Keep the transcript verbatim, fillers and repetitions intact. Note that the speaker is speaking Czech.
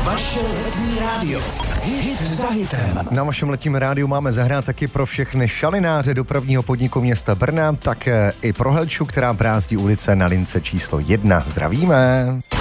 Vaše letní rádio. Hit za hitem. Na vašem letním rádiu máme zahrát taky pro všechny šalináře dopravního podniku města Brna, tak i pro Helču, která brázdí ulice na lince číslo jedna. Zdravíme.